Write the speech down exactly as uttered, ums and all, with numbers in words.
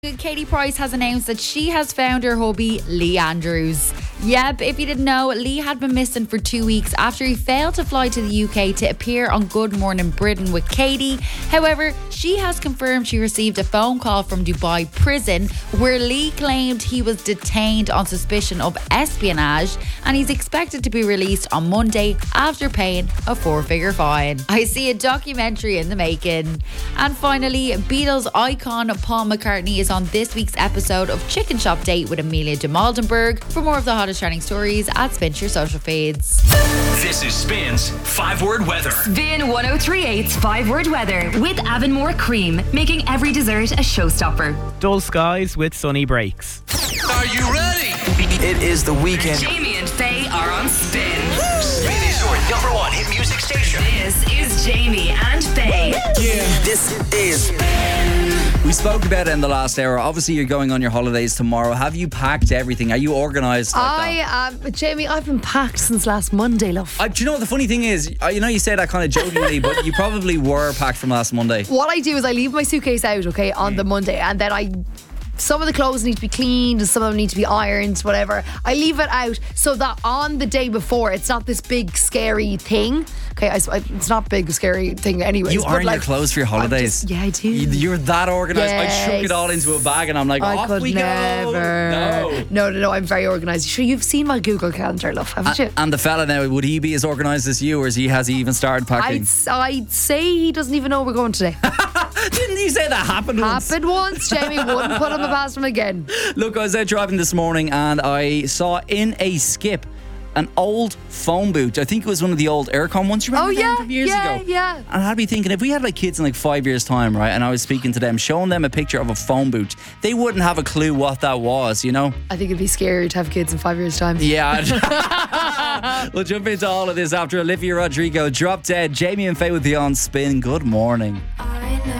Katie Price has announced that she has found her hubby, Lee Andrews. Yep, if you didn't know, Lee had been missing for two weeks after he failed to fly to the U K to appear on Good Morning Britain with Katie. However, she has confirmed she received a phone call from Dubai prison where Lee claimed he was detained on suspicion of espionage, and he's expected to be released on Monday after paying a four-figure fine. I see a documentary in the making. And finally, Beatles icon Paul McCartney is on this week's episode of Chicken Shop Date with Amelia de Maldenberg. For more of the hottest trending stories, add Spin to your social feeds. This is Spin's five word weather. Spin one oh three point eight's five word weather with Avonmore Cream, making every dessert a showstopper. Dull skies with sunny breaks. Are you ready? It is the weekend. Jamie and Faye are on Spin. Spin is your number one hit music station. This is Jamie and Faye. Yeah. This is We spoke about it in the last hour. Obviously, you're going on your holidays tomorrow. Have you packed everything? Are you organised like I that? um, Jamie, I've been packed since last Monday, love. Uh, do you know what the funny thing is? Uh, you know, you say that kind of jokingly, but you probably were packed from last Monday. What I do is I leave my suitcase out, okay, on the Monday, and then I. Some of the clothes need to be cleaned and some of them need to be ironed, whatever. I leave it out so that on the day before, it's not this big, scary thing. Okay, I, I, it's not big, scary thing anyways. You but iron like, your clothes for your holidays? Just, yeah, I do. You- You're that organised. I Yes. chuck it all into a bag and I'm like, I off could we never. go. No. no, no, no. I'm very organised. Sure, you've seen my Google Calendar, love, haven't you? And the fella now, would he be as organised as you, or is he has he even started packing? I'd, I'd say he doesn't even know we're going today. Didn't you say that happened once? Happened once, Jamie. Wouldn't put him past him again. Look, I was out driving this morning and I saw in a skip an old phone booth. I think it was one of the old Aircom ones. You remember Oh, them yeah, from years yeah, ago? yeah. And I'd be thinking, if we had like kids in like five years' time, right, and I was speaking to them, showing them a picture of a phone booth, they wouldn't have a clue what that was, you know? I think it'd be scary to have kids in five years' time. Yeah. We'll jump into all of this after Olivia Rodrigo, Drop Dead. Jamie and Faye with the On Spin. Good morning. I